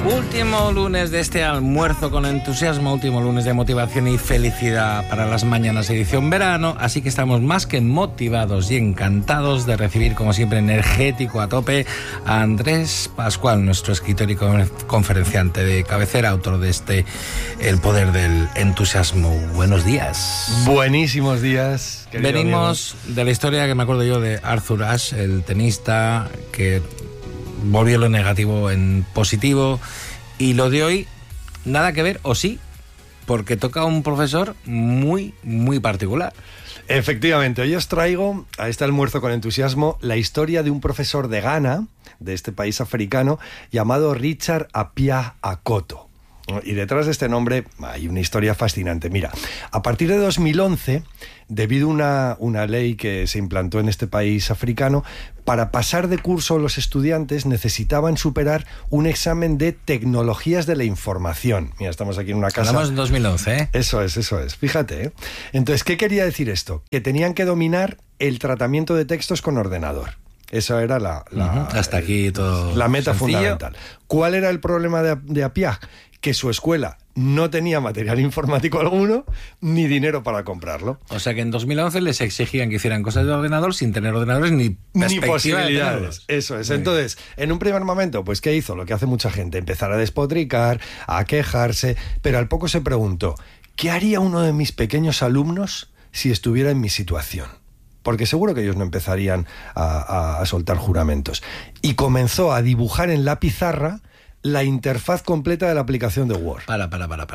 Último lunes de este almuerzo con entusiasmo, último lunes de motivación y felicidad para las mañanas edición verano, así que estamos más que motivados y encantados de recibir, como siempre, energético a tope, a Andrés Pascual, nuestro escritor y conferenciante de cabecera, autor de El poder del entusiasmo. Buenos días. Buenísimos días. Venimos de la historia que me acuerdo yo de Arthur Ashe, el tenista que volvió lo negativo en positivo, y lo de hoy nada que ver, o sí, porque toca a un profesor muy, muy particular. Efectivamente, hoy os traigo a este almuerzo con entusiasmo la historia de un profesor de Ghana, de este país africano, llamado Richard Appiah Akoto. Y detrás de este nombre hay una historia fascinante. Mira, a partir de 2011, debido a una ley que se implantó en este país africano, para pasar de curso los estudiantes necesitaban superar un examen de tecnologías de la información. Mira, estamos aquí en una casa... Hablamos en 2011, ¿eh? Eso es. Fíjate, ¿eh? Entonces, ¿qué quería decir esto? Que tenían que dominar el tratamiento de textos con ordenador. Esa era hasta aquí todo la meta sencillo. fundamental. ¿Cuál era el problema de Appiah? Que su escuela no tenía material informático alguno ni dinero para comprarlo. O sea que en 2011 les exigían que hicieran cosas de ordenador sin tener ordenadores ni posibilidades. Eso es. Entonces, en un primer momento, pues ¿qué hizo? Lo que hace mucha gente, empezar a despotricar, a quejarse, pero al poco se preguntó, ¿qué haría uno de mis pequeños alumnos si estuviera en mi situación? Porque seguro que ellos no empezarían a soltar juramentos. Y comenzó a dibujar en la pizarra la interfaz completa de la aplicación de Word. Para.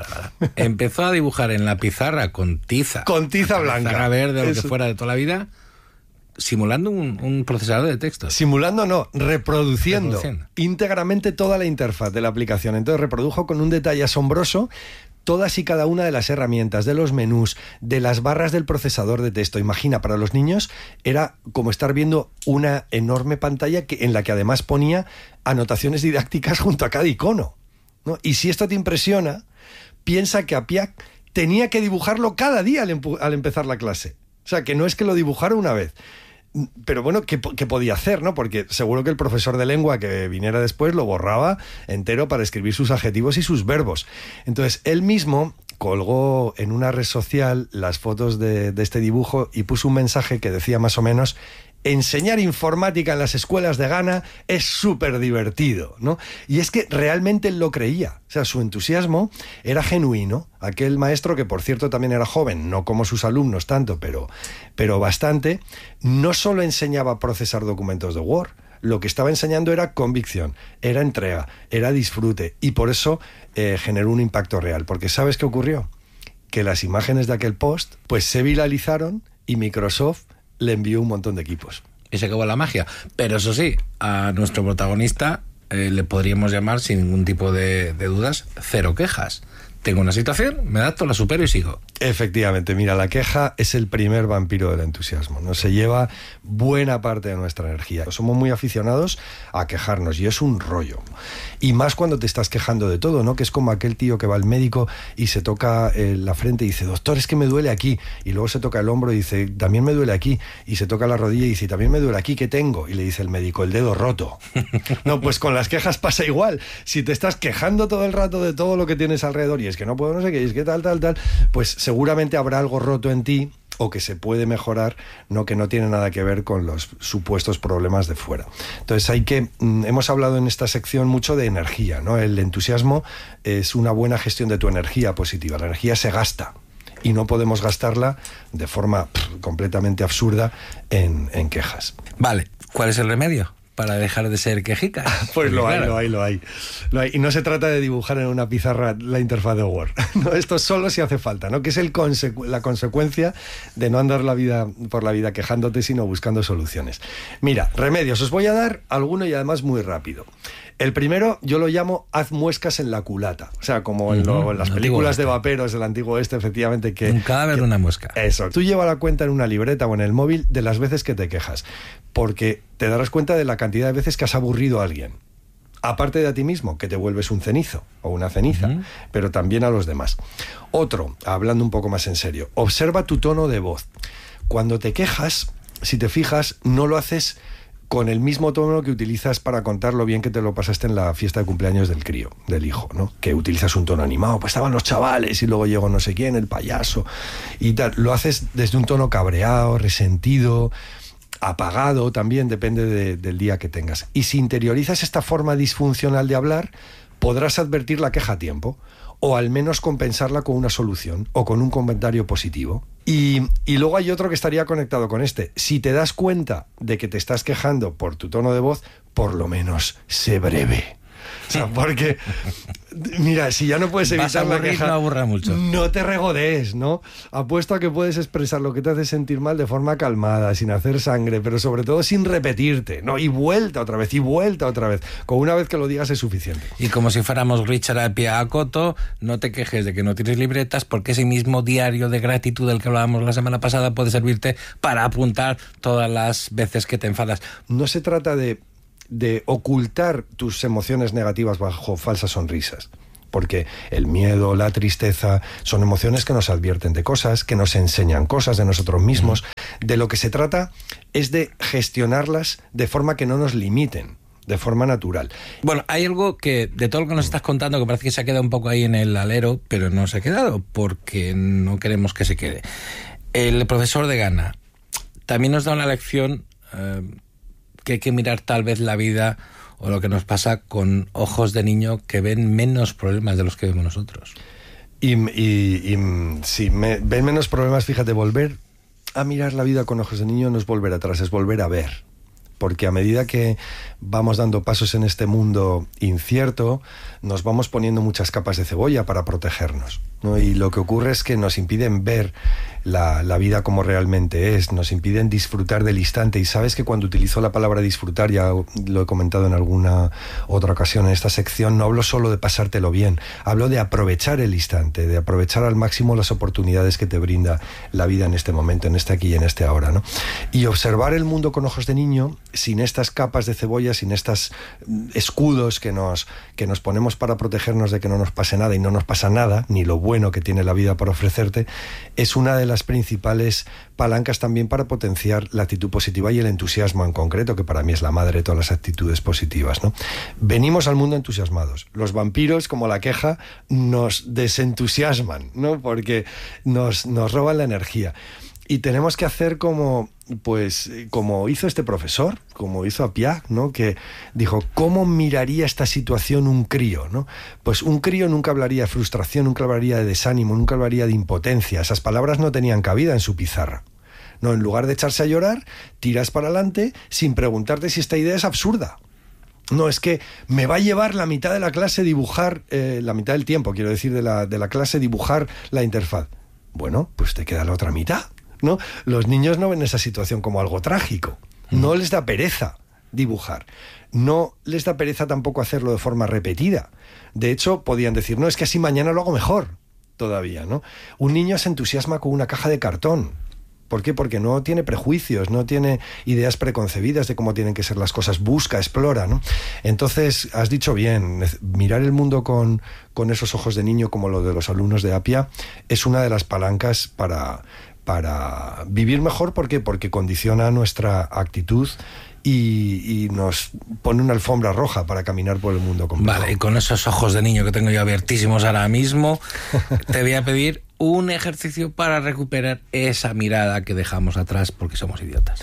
Empezó a dibujar en la pizarra con tiza. Con tiza blanca. Pizarra verde, lo que fuera de toda la vida, simulando un procesador de textos. Simulando no, reproduciendo íntegramente toda la interfaz de la aplicación. Entonces reprodujo con un detalle asombroso todas y cada una de las herramientas, de los menús, de las barras del procesador de texto. Imagina, para los niños era como estar viendo una enorme pantalla en la que además ponía anotaciones didácticas junto a cada icono, ¿no? Y si esto te impresiona, piensa que Appiah tenía que dibujarlo cada día al empezar la clase. O sea, que no es que lo dibujara una vez. Pero bueno, ¿qué podía hacer, no? Porque seguro que el profesor de lengua que viniera después lo borraba entero para escribir sus adjetivos y sus verbos. Entonces, él mismo colgó en una red social las fotos de este dibujo y puso un mensaje que decía más o menos: enseñar informática en las escuelas de Ghana es súper divertido, ¿no? Y es que realmente él lo creía. O sea, su entusiasmo era genuino. Aquel maestro, que por cierto también era joven, no como sus alumnos tanto, pero bastante, no solo enseñaba a procesar documentos de Word, lo que estaba enseñando era convicción, era entrega, era disfrute, y por eso generó un impacto real. Porque ¿sabes qué ocurrió? Que las imágenes de aquel post pues se viralizaron y Microsoft le envió un montón de equipos. Y se acabó la magia. Pero eso sí, a nuestro protagonista le podríamos llamar, sin ningún tipo de dudas, cero quejas. Tengo una situación, me adapto, la supero y sigo. Efectivamente, mira, la queja es el primer vampiro del entusiasmo. Nos se lleva buena parte de nuestra energía. Somos muy aficionados a quejarnos y es un rollo. Y más cuando te estás quejando de todo, ¿no? Que es como aquel tío que va al médico y se toca la frente y dice: doctor, es que me duele aquí. Y luego se toca el hombro y dice: también me duele aquí. Y se toca la rodilla y dice: también me duele aquí, ¿qué tengo? Y le dice el médico: el dedo roto. No, pues con las quejas pasa igual. Si te estás quejando todo el rato de todo lo que tienes alrededor y es que no puedo, no sé qué, y es que tal, pues seguramente habrá algo roto en ti o que se puede mejorar, no, que no tiene nada que ver con los supuestos problemas de fuera. Entonces hemos hablado en esta sección mucho de energía, ¿no? El entusiasmo es una buena gestión de tu energía positiva. La energía se gasta y no podemos gastarla de forma completamente absurda en quejas. Vale, ¿cuál es el remedio para dejar de ser quejicas? Pues lo hay. Y no se trata de dibujar en una pizarra la interfaz de Word. No, esto solo si hace falta, ¿no? Que es la consecuencia de no andar por la vida quejándote, sino buscando soluciones. Mira, remedios. Os voy a dar alguno y además muy rápido. El primero yo lo llamo haz muescas en la culata. O sea, como en las películas de vaperos del antiguo oeste, efectivamente. Un cadáver, una muesca. Eso. Tú lleva la cuenta en una libreta o en el móvil de las veces que te quejas. Porque te darás cuenta de la cantidad de veces que has aburrido a alguien. Aparte de a ti mismo, que te vuelves un cenizo o una ceniza, pero también a los demás. Otro, hablando un poco más en serio, observa tu tono de voz. Cuando te quejas, si te fijas, no lo haces con el mismo tono que utilizas para contar lo bien que te lo pasaste en la fiesta de cumpleaños del crío, del hijo, ¿no? Que utilizas un tono animado, pues estaban los chavales y luego llegó no sé quién, el payaso y tal. Lo haces desde un tono cabreado, resentido, apagado también, depende del día que tengas. Y si interiorizas esta forma disfuncional de hablar, podrás advertir la queja a tiempo, o al menos compensarla con una solución o con un comentario positivo. Y luego hay otro que estaría conectado con este. Si te das cuenta de que te estás quejando por tu tono de voz, por lo menos sé breve. O sea, porque, mira, si ya no puedes evitar la queja, no aburra mucho. No te regodees, ¿no? Apuesto a que puedes expresar lo que te hace sentir mal de forma calmada, sin hacer sangre, pero sobre todo sin repetirte, ¿no? Y vuelta otra vez, y vuelta otra vez. Con una vez que lo digas es suficiente. Y como si fuéramos Richard Apia Acoto, no te quejes de que no tienes libretas, porque ese mismo diario de gratitud del que hablábamos la semana pasada puede servirte para apuntar todas las veces que te enfadas. No se trata de ocultar tus emociones negativas bajo falsas sonrisas, porque el miedo, la tristeza son emociones que nos advierten de cosas, que nos enseñan cosas de nosotros mismos. De lo que se trata es de gestionarlas de forma que no nos limiten, de forma natural. Bueno, hay algo que, de todo lo que nos estás contando, que parece que se ha quedado un poco ahí en el alero, pero no se ha quedado, porque no queremos que se quede. El profesor de Ghana también nos da una lección que hay que mirar tal vez la vida o lo que nos pasa con ojos de niño que ven menos problemas de los que vemos nosotros. Y si ven menos problemas, fíjate, volver a mirar la vida con ojos de niño no es volver atrás, es volver a ver. Porque a medida que vamos dando pasos en este mundo incierto, nos vamos poniendo muchas capas de cebolla para protegernos, ¿no? Y lo que ocurre es que nos impiden ver la vida como realmente es, nos impiden disfrutar del instante. Y sabes que cuando utilizo la palabra disfrutar, ya lo he comentado en alguna otra ocasión en esta sección, no hablo solo de pasártelo bien, hablo de aprovechar el instante, de aprovechar al máximo las oportunidades que te brinda la vida en este momento, en este aquí y en este ahora, ¿no? Y observar el mundo con ojos de niño, sin estas capas de cebolla, sin estos escudos que nos ponemos para protegernos de que no nos pase nada, y no nos pasa nada, ni lo bueno que tiene la vida para ofrecerte, es una de las principales palancas también para potenciar la actitud positiva y el entusiasmo en concreto, que para mí es la madre de todas las actitudes positivas, ¿no? Venimos al mundo entusiasmados. Los vampiros, como la queja, nos desentusiasman, ¿no? Porque nos roban la energía. Y tenemos que hacer como hizo este profesor, como hizo Apia, ¿no? Que dijo, ¿cómo miraría esta situación un crío, ¿no? Pues un crío nunca hablaría de frustración, nunca hablaría de desánimo, nunca hablaría de impotencia. Esas palabras no tenían cabida en su pizarra. No, en lugar de echarse a llorar, tiras para adelante sin preguntarte si esta idea es absurda. No, es que me va a llevar la mitad de la clase dibujar, la mitad del tiempo, quiero decir, de la clase dibujar la interfaz. Bueno, pues te queda la otra mitad, ¿no? Los niños no ven esa situación como algo trágico. No les da pereza dibujar. No les da pereza tampoco hacerlo de forma repetida. De hecho, podían decir, no, es que así mañana lo hago mejor todavía, ¿no? Un niño se entusiasma con una caja de cartón. ¿Por qué? Porque no tiene prejuicios, no tiene ideas preconcebidas de cómo tienen que ser las cosas. Busca, explora, ¿no? Entonces, has dicho bien, mirar el mundo con esos ojos de niño, como lo de los alumnos de Apia, es una de las palancas para vivir mejor. ¿Por qué? Porque condiciona nuestra actitud y nos pone una alfombra roja para caminar por el mundo completo. Vale, y con esos ojos de niño que tengo yo abiertísimos ahora mismo, te voy a pedir un ejercicio para recuperar esa mirada que dejamos atrás porque somos idiotas.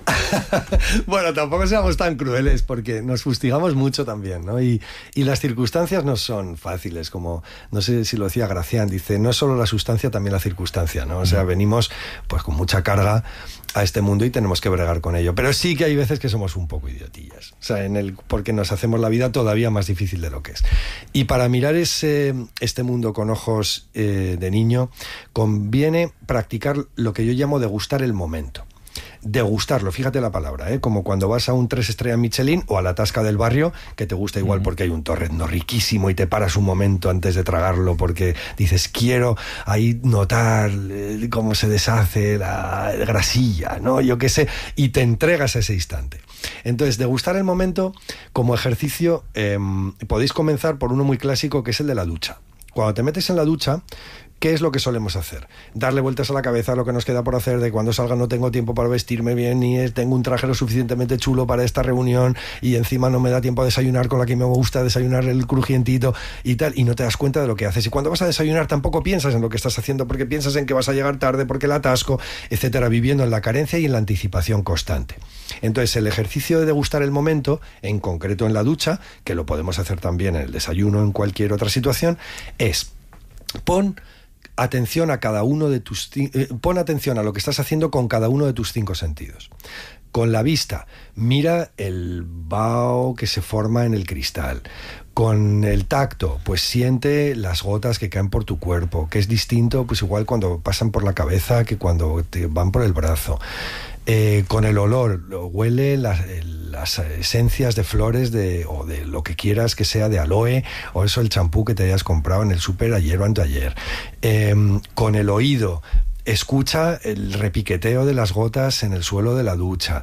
Bueno, tampoco seamos tan crueles, porque nos fustigamos mucho también, ¿no? Y las circunstancias no son fáciles, como, no sé si lo decía Gracián, dice, no es solo la sustancia, también la circunstancia, ¿no? O sea, venimos pues con mucha carga a este mundo y tenemos que bregar con ello. Pero sí que hay veces que somos un poco idiotillas, o sea, porque nos hacemos la vida todavía más difícil de lo que es. Y para mirar este mundo con ojos de niño, conviene practicar lo que yo llamo degustar el momento. Degustarlo, fíjate la palabra, ¿eh? Como cuando vas a un 3 estrellas Michelin o a la tasca del barrio, que te gusta igual porque hay un torrezno riquísimo y te paras un momento antes de tragarlo porque dices, quiero ahí notar cómo se deshace la grasilla, ¿no? Yo qué sé, y te entregas a ese instante. Entonces, degustar el momento como ejercicio, podéis comenzar por uno muy clásico, que es el de la ducha. Cuando te metes en la ducha, ¿Qué es lo que solemos hacer? Darle vueltas a la cabeza a lo que nos queda por hacer, de cuando salga no tengo tiempo para vestirme bien, ni tengo un traje lo suficientemente chulo para esta reunión, y encima no me da tiempo a desayunar con la que me gusta desayunar, el crujientito y tal, y no te das cuenta de lo que haces. Y cuando vas a desayunar tampoco piensas en lo que estás haciendo, porque piensas en que vas a llegar tarde, porque el atasco, etcétera, viviendo en la carencia y en la anticipación constante. Entonces, el ejercicio de degustar el momento, en concreto en la ducha, que lo podemos hacer también en el desayuno, en cualquier otra situación, es pon atención a cada uno de pon atención a lo que estás haciendo con cada uno de tus 5 sentidos. Con la vista, mira el vaho que se forma en el cristal. Con el tacto, pues siente las gotas que caen por tu cuerpo, que es distinto, pues igual cuando pasan por la cabeza que cuando te van por el brazo. Con el olor, huele las esencias de flores o de lo que quieras que sea, de aloe, o eso el champú que te hayas comprado en el súper ayer o anteayer. Con el oído, escucha el repiqueteo de las gotas en el suelo de la ducha.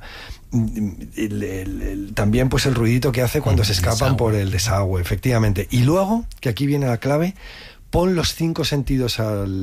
También pues el ruidito que hace cuando se escapan por el desagüe, efectivamente. Y luego, que aquí viene la clave, pon los 5 sentidos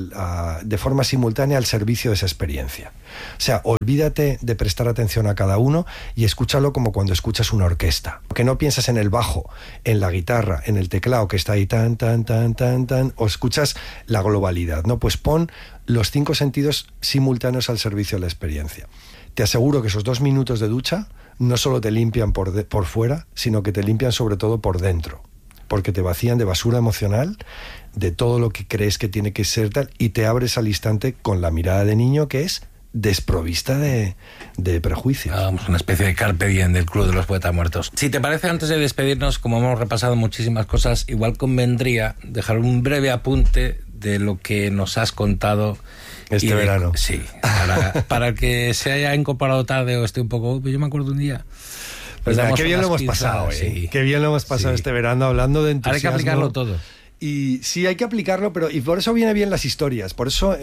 de forma simultánea al servicio de esa experiencia. O sea, olvídate de prestar atención a cada uno y escúchalo como cuando escuchas una orquesta. Que no piensas en el bajo, en la guitarra, en el teclado que está ahí tan, tan, tan, tan, tan, o escuchas la globalidad, ¿no? Pues pon los 5 sentidos simultáneos al servicio de la experiencia. Te aseguro que esos 2 minutos de ducha no solo te limpian por fuera, sino que te limpian sobre todo por dentro, porque te vacían de basura emocional, de todo lo que crees que tiene que ser tal, y te abres al instante con la mirada de niño que es desprovista de prejuicios. Vamos, una especie de carpe diem del Club de los Poetas Muertos. Si te parece, antes de despedirnos, como hemos repasado muchísimas cosas, igual convendría dejar un breve apunte de lo que nos has contado este verano. Sí, para el que se haya incorporado tarde o esté un poco... Yo me acuerdo un día... Pues nada, qué bien lo hemos pasado, sí. Qué bien lo hemos pasado este verano hablando de entusiasmo. Ahora hay que aplicarlo todo. Y sí, hay que aplicarlo, y por eso viene bien las historias. Por eso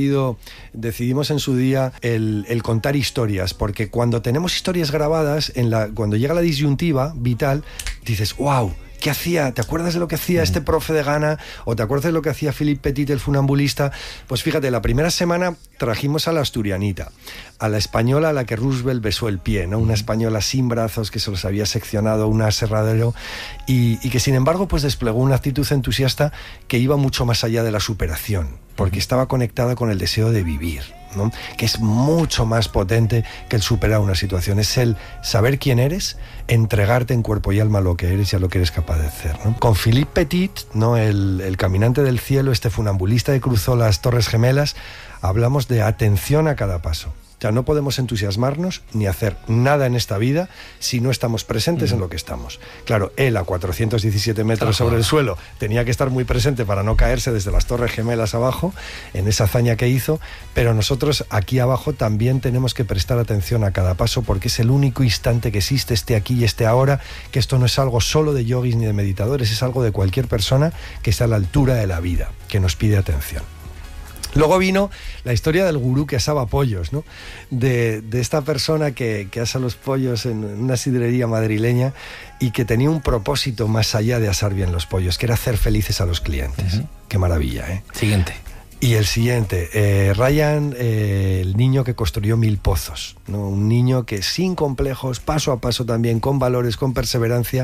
decidimos en su día el contar historias, porque cuando tenemos historias grabadas, cuando llega la disyuntiva vital, dices, wow, ¿qué hacía? ¿Te acuerdas de lo que hacía este profe de Ghana? ¿O te acuerdas de lo que hacía Philippe Petit, el funambulista? Pues fíjate, la primera semana trajimos a la asturianita, a la española a la que Roosevelt besó el pie, ¿no? Una española sin brazos que se los había seccionado un aserradero y que sin embargo pues desplegó una actitud entusiasta que iba mucho más allá de la superación, porque estaba conectada con el deseo de vivir, ¿no? Que es mucho más potente que el superar una situación. Es el saber quién eres, entregarte en cuerpo y alma a lo que eres y a lo que eres capaz de hacer, ¿no? Con Philippe Petit, ¿no? el caminante del cielo, este funambulista que cruzó las Torres Gemelas, hablamos de atención a cada paso. O sea, no podemos entusiasmarnos ni hacer nada en esta vida si no estamos presentes en lo que estamos. Claro, él a 417 metros sobre el suelo tenía que estar muy presente para no caerse desde las Torres Gemelas abajo, en esa hazaña que hizo, pero nosotros aquí abajo también tenemos que prestar atención a cada paso, porque es el único instante que existe, este aquí y este ahora, que esto no es algo solo de yogis ni de meditadores, es algo de cualquier persona que está a la altura de la vida, que nos pide atención. Luego vino la historia del gurú que asaba pollos, ¿no? De esta persona que asa los pollos en una sidrería madrileña y que tenía un propósito más allá de asar bien los pollos, que era hacer felices a los clientes. Qué maravilla, ¿eh? Siguiente. Y el siguiente, Ryan, el niño que construyó 1000 pozos, ¿no? Un niño que sin complejos, paso a paso también, con valores, con perseverancia,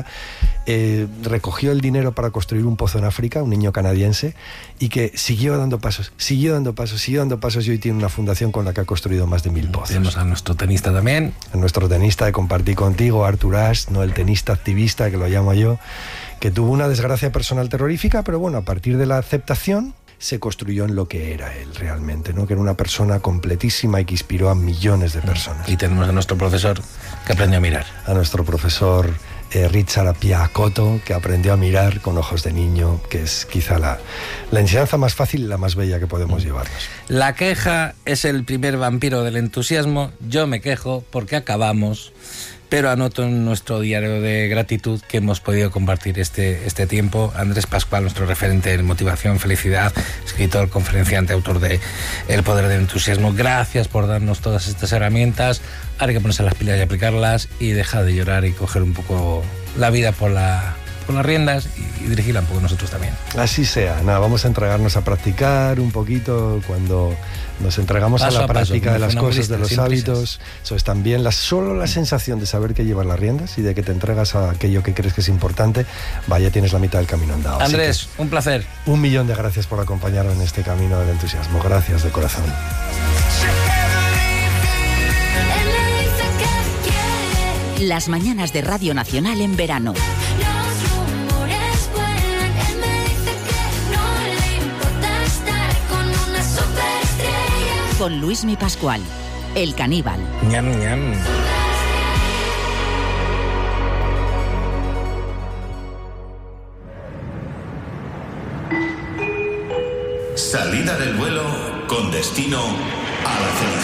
recogió el dinero para construir un pozo en África, un niño canadiense, y que siguió dando pasos, y hoy tiene una fundación con la que ha construido más de 1000 pozos. Tenemos a nuestro tenista también. A nuestro tenista que compartí contigo, Artur Ashe, ¿no? El tenista activista, que lo llamo yo, que tuvo una desgracia personal terrorífica, pero bueno, a partir de la aceptación se construyó en lo que era él realmente, ¿no? Que era una persona completísima y que inspiró a millones de personas. Y tenemos a nuestro profesor que aprendió a mirar. A nuestro profesor Richard Appiah Cotto, que aprendió a mirar con ojos de niño, que es quizá la enseñanza más fácil y la más bella que podemos llevarnos. La queja es el primer vampiro del entusiasmo. Yo me quejo porque acabamos, pero anoto en nuestro diario de gratitud que hemos podido compartir este tiempo. Andrés Pascual, nuestro referente en motivación, felicidad, escritor, conferenciante, autor de El poder del entusiasmo. Gracias por darnos todas estas herramientas. Ahora hay que ponerse las pilas y aplicarlas y dejar de llorar y coger un poco la vida por la con las riendas y dirigirla un poco nosotros también. Así sea. Nada, vamos a entregarnos a practicar un poquito cuando nos entregamos paso a la práctica de las cosas, de los hábitos. Eso es también solo la sensación de saber que llevas las riendas y de que te entregas a aquello que crees que es importante, vaya, tienes la mitad del camino andado. Andrés, un placer. 1.000.000 de gracias por acompañarme en este camino del entusiasmo. Gracias de corazón. Las mañanas de Radio Nacional en verano. Con Luismi Pascual, el caníbal. Ñam, ñam. Salida del vuelo con destino a la felicidad.